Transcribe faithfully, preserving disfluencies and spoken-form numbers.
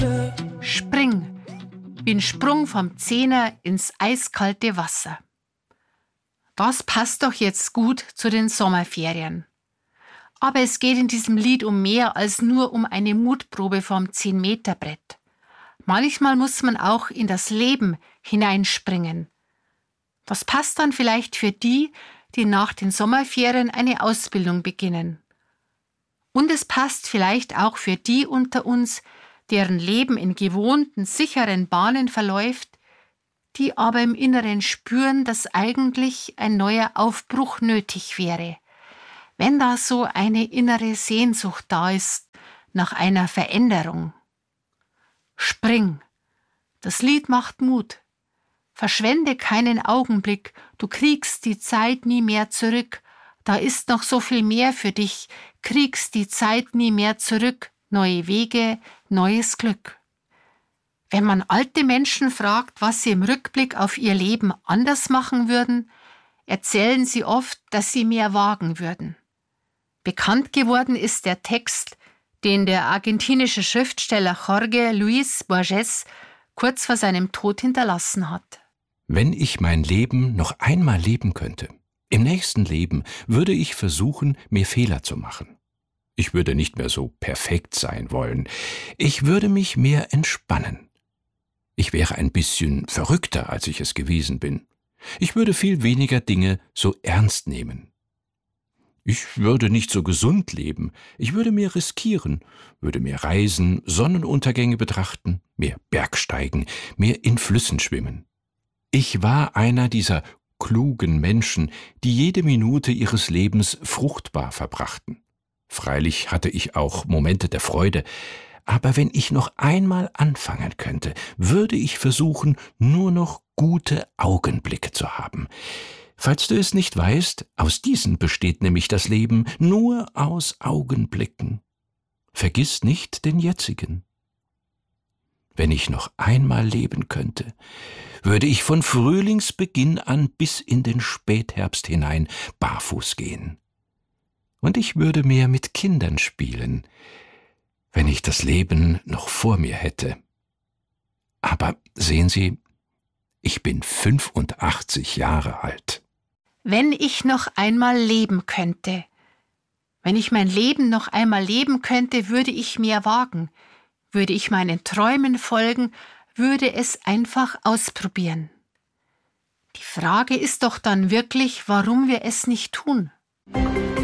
Spring, wie ein Sprung vom Zehner ins eiskalte Wasser. Das passt doch jetzt gut zu den Sommerferien. Aber es geht in diesem Lied um mehr als nur um eine Mutprobe vom zehn-Meter-Brett. Manchmal muss man auch in das Leben hineinspringen. Das passt dann vielleicht für die, die nach den Sommerferien eine Ausbildung beginnen. Und es passt vielleicht auch für die unter uns, deren Leben in gewohnten, sicheren Bahnen verläuft, die aber im Inneren spüren, dass eigentlich ein neuer Aufbruch nötig wäre. Wenn da so eine innere Sehnsucht da ist nach einer Veränderung. Spring. Das Lied macht Mut. Verschwende keinen Augenblick, du kriegst die Zeit nie mehr zurück. Da ist noch so viel mehr für dich, kriegst die Zeit nie mehr zurück. Neue Wege, neues Glück. Wenn man alte Menschen fragt, was sie im Rückblick auf ihr Leben anders machen würden, erzählen sie oft, dass sie mehr wagen würden. Bekannt geworden ist der Text, den der argentinische Schriftsteller Jorge Luis Borges kurz vor seinem Tod hinterlassen hat. Wenn ich mein Leben noch einmal leben könnte, im nächsten Leben würde ich versuchen, mehr Fehler zu machen. Ich würde nicht mehr so perfekt sein wollen. Ich würde mich mehr entspannen. Ich wäre ein bisschen verrückter, als ich es gewesen bin. Ich würde viel weniger Dinge so ernst nehmen. Ich würde nicht so gesund leben. Ich würde mehr riskieren, würde mehr reisen, Sonnenuntergänge betrachten, mehr Bergsteigen, mehr in Flüssen schwimmen. Ich war einer dieser klugen Menschen, die jede Minute ihres Lebens fruchtbar verbrachten. Freilich hatte ich auch Momente der Freude, aber wenn ich noch einmal anfangen könnte, würde ich versuchen, nur noch gute Augenblicke zu haben. Falls du es nicht weißt, aus diesen besteht nämlich das Leben, nur aus Augenblicken. Vergiss nicht den jetzigen. Wenn ich noch einmal leben könnte, würde ich von Frühlingsbeginn an bis in den Spätherbst hinein barfuß gehen. Und ich würde mehr mit Kindern spielen, wenn ich das Leben noch vor mir hätte. Aber sehen Sie, ich bin fünfundachtzig Jahre alt. Wenn ich noch einmal leben könnte, wenn ich mein Leben noch einmal leben könnte, würde ich mehr wagen, würde ich meinen Träumen folgen, würde es einfach ausprobieren. Die Frage ist doch dann wirklich, warum wir es nicht tun.